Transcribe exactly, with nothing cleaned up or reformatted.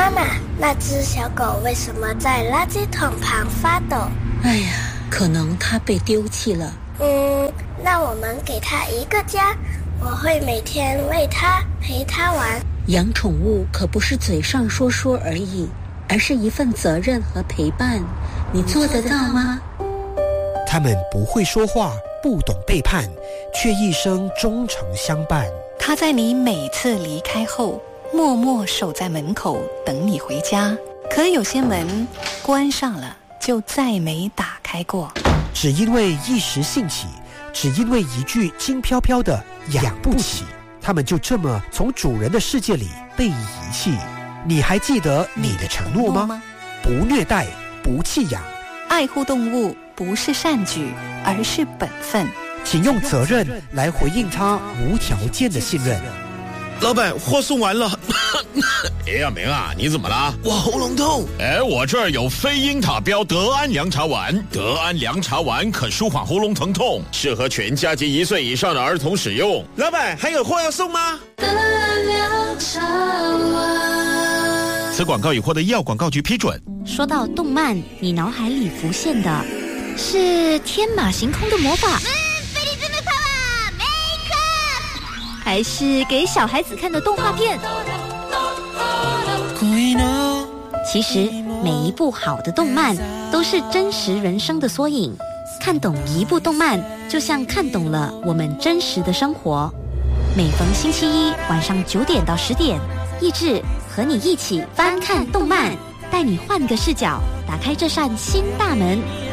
妈妈，那只小狗为什么在垃圾桶旁发抖？ 哎呀，可能它被丢弃了。 嗯，那我们给它一个家，我会每天喂它，陪它玩。 养宠物可不是嘴上说说而已，而是一份责任和陪伴。你做得到吗？ 他们不会说话，不懂背叛，却一生忠诚相伴。 他在你每次离开后，默默守在门口等你回家。可有些门关上了，就再没打开过。 只因为一时兴起，只因为一句轻飘飘的养不起，他们就这么从主人的世界里被遗弃。你还记得你的承诺吗？不虐待，不弃养。 爱护动物不是善举，而是本分。 请用责任来回应他无条件的信任。 老板，货送完了。哎呀，明啊，你怎么了？我喉咙痛。哎，我这儿有非英塔标德安凉茶丸，德安凉茶丸可舒缓喉咙疼痛，适合全家及一岁以上的儿童使用。老板，还有货要送吗？ 德安凉茶丸。 此广告已获得医药广告局批准。 说到动漫，你脑海里浮现的是天马行空的魔法，还是给小孩子看的动画片？其实每一部好的动漫都是真实人生的缩影，看懂一部动漫就像看懂了我们真实的生活。每逢星期一晚上九点到十点，益智和你一起翻看动漫，带你换个视角，打开这扇新大门。